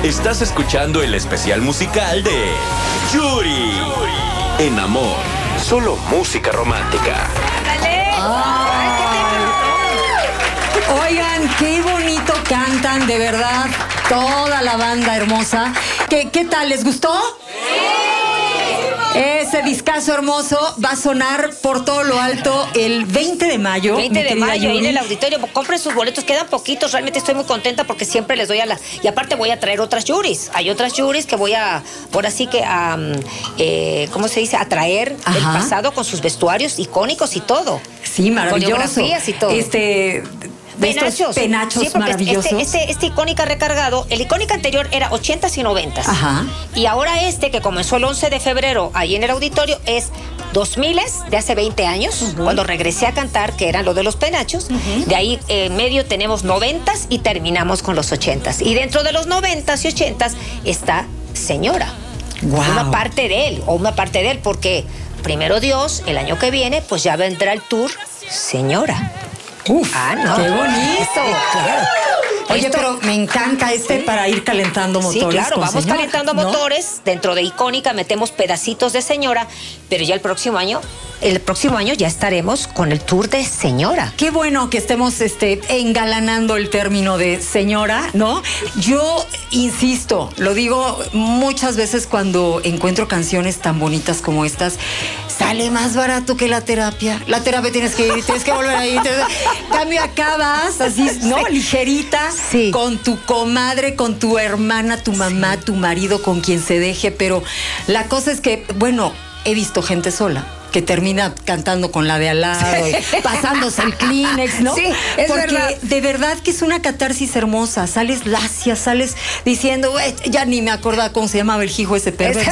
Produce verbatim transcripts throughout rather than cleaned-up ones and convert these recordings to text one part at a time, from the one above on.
Estás escuchando el especial musical de Yuri. En Amor, solo música romántica. ¡Ándale! Oigan, qué bonito cantan, de verdad, toda la banda hermosa. ¿Qué, qué tal? ¿Les gustó? Ese discazo hermoso va a sonar por todo lo alto el veinte de mayo. veinte de mayo, ahí en el auditorio. Compren sus boletos, quedan poquitos. Realmente estoy muy contenta porque siempre les doy a las... Y aparte voy a traer otras Yuris. Hay otras Yuris que voy a, por así que, a, eh, ¿cómo se dice? A traer Ajá. del pasado con sus vestuarios icónicos y todo. Sí, maravilloso. Coreografías y todo. Este... De Penachos. estos penachos sí, porque maravillosos. Este, este, este icónica recargado, el icónica anterior era ochentas y noventas. Ajá. Y ahora este, que comenzó el once de febrero ahí en el auditorio, es dos miles de hace veinte años, uh-huh. cuando regresé a cantar, que eran lo de los penachos. Uh-huh. De ahí en medio tenemos noventas y terminamos con los ochentas. Y dentro de los noventas y ochentas está Señora. Wow. Una parte de él, o una parte de él, porque primero Dios, el año que viene, pues ya vendrá el tour Señora. Uf, ah, no. ¡Qué bonito! Claro. Oye, Esto, pero me encanta este sí. para ir calentando motores. Sí, claro, vamos señora, calentando ¿no? motores. Dentro de Icónica metemos pedacitos de Señora, pero ya el próximo año, el próximo año ya estaremos con el tour de Señora. Qué bueno que estemos este, engalanando el término de señora, ¿no? Yo insisto, lo digo muchas veces cuando encuentro canciones tan bonitas como estas, sale más barato que la terapia. La terapia tienes que ir, tienes que volver a ir. Cambio, acabas así, ¿no? Sí. Ligerita, sí. con tu comadre, con tu hermana, tu mamá, sí. tu marido, con quien se deje. Pero la cosa es que, bueno, he visto gente sola que termina cantando con la de al lado y pasándose el Kleenex, ¿no? Sí, es Porque verdad. de verdad que es una catarsis hermosa. Sales lacia, sales diciendo, ya ni me acordaba cómo se llamaba el hijo ese perverso.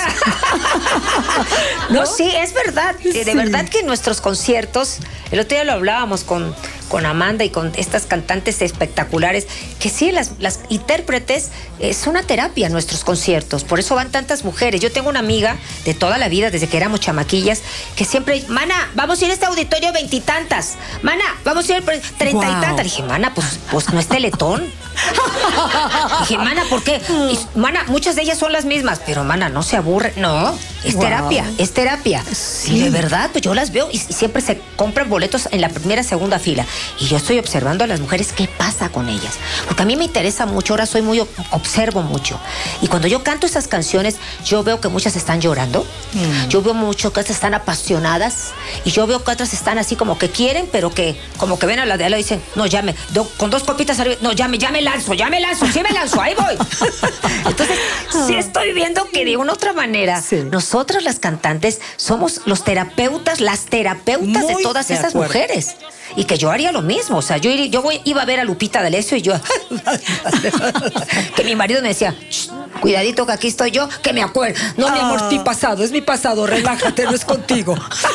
¿No? No, sí, es verdad. Sí. De verdad que en nuestros conciertos, el otro día lo hablábamos con, con Amanda y con estas cantantes espectaculares, que sí, las, las intérpretes es una terapia en nuestros conciertos. Por eso van tantas mujeres. Yo tengo una amiga de toda la vida, desde que éramos chamaquillas, que siempre, mana, vamos a ir a este auditorio veintitantas. Mana, vamos a ir treinta wow. y tantas. Dije, mana, pues, pues no es Teletón. Dije, mana, ¿por qué? Y, mana, muchas de ellas son las mismas, pero mana, no se aburre. No, es wow. terapia, es terapia. Sí. Y de verdad, pues yo las veo y, y siempre se compran boletos en la primera, segunda fila. Y yo estoy observando a las mujeres qué pasa con ellas. Porque a mí me interesa mucho, ahora soy muy, observo mucho. Y cuando yo canto esas canciones, yo veo que muchas están llorando. Mm. Yo veo mucho que otras están apasionadas. Y yo veo que otras están así como que quieren, pero que como que ven a la de al lado y dicen, no, ya me, do, con dos copitas arriba, no, ya me, ya me lanzo, ya me lanzo, sí me lanzo, ahí voy. Entonces, sí estoy viendo que de una u otra manera, sí. nosotras las cantantes somos los terapeutas, las terapeutas muy de todas de esas acuerdo. mujeres. Y que yo haría lo mismo. O sea, yo, iría, yo voy, iba a ver a Lupita D'Alessio y yo... que mi marido me decía, cuidadito que aquí estoy yo, que me acuerdo. No, ah. mi amor, mi pasado, es mi pasado, relájate, no es contigo.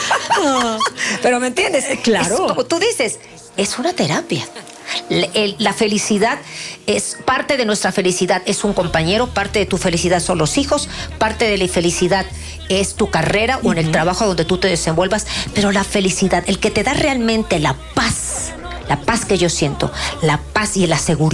Pero ¿me entiendes? Claro. Es, como tú dices, es una terapia. La, el, la felicidad es parte de nuestra felicidad, es un compañero, parte de tu felicidad son los hijos, parte de la felicidad es tu carrera uh-huh. o en el trabajo donde tú te desenvuelvas, pero la felicidad, el que te da realmente la paz, la paz que yo siento, la paz y la seguridad